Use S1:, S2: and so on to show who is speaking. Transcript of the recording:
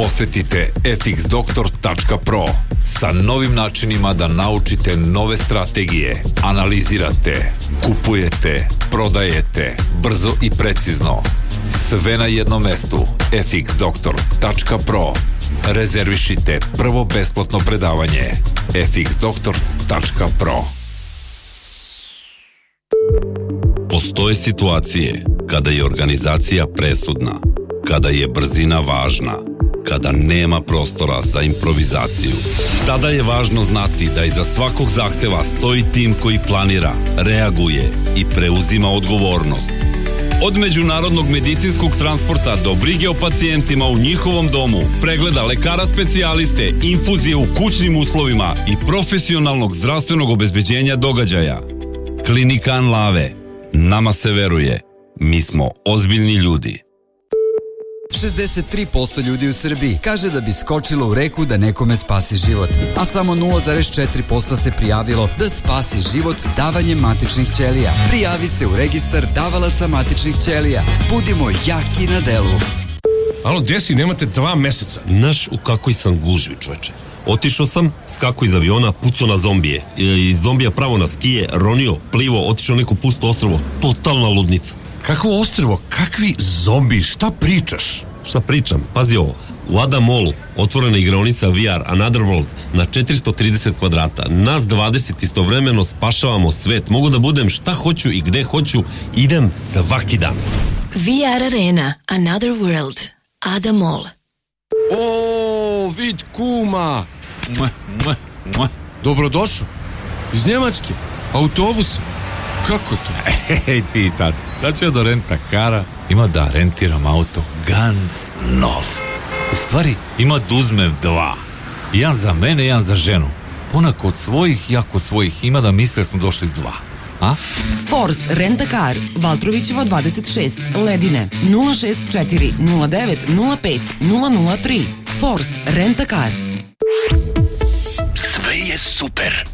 S1: Posetite fxdoktor.pro sa novim načinima da naučite nove strategije, analizirate, kupujete, prodajete, brzo i precizno. Sve na jednom mestu. fxdoktor.pro. Rezervišite prvo besplatno predavanje. fxdoktor.pro. Postoje situacije kada je organizacija presudna, kada je brzina važna, kada nema prostora za improvizaciju. Tada je važno znati da iza svakog zahteva stoji tim koji planira, reaguje i preuzima odgovornost. Od međunarodnog medicinskog transporta do brige o pacijentima u njihovom domu, pregleda lekara specijaliste, infuzije u kućnim uslovima i profesionalnog zdravstvenog obezbeđenja događaja. Klinika Anlave. Nama se veruje. Mi smo ozbiljni ljudi.
S2: 63% ljudi u Srbiji kaže da bi skočilo u reku da nekome spasi život, a samo 0,4% se prijavilo da spasi život davanjem matičnih ćelija. Prijavi se u registar davalaca matičnih ćelija. Budimo jaki na delu.
S3: Alo, gdje si? Nemate 2 meseca.
S4: Znaš u kakoj sam gužvi, čoveče. Otišao sam, skako iz aviona, pucao na zombije. Iz zombija pravo na skije, ronio, plivo, otišao neko pusto ostrvo. Totalna ludnica.
S3: Kakvo ostrvo? Kakvi zombi? Šta pričaš?
S4: Šta pričam? Pazi ovo. U Adam Mallu otvorena igraonica VR Another World na 430 kvadrata. Nas 20 istovremeno spašavamo svet. Mogu da budem šta hoću i gde hoću. Idem svaki dan.
S5: VR Arena Another World. Adam Mall.
S3: O, vid kuma! Dobrodošao. Iz Njemačke. Autobusa. Kako to?
S1: Ej ti sad ću ja do renta kara. Ima da rentiram auto ganz nov. U stvari ima da uzmem 2. Jedan za mene, jedan za ženu. Ona kod svojih, ja kod svojih. Ima da misle da smo došli s 2. A?
S6: Force Rent-A-Car, Valtrovićeva 26, Ledine, 064 09 05 003. Force Rent-A-Car.
S7: Sve je super.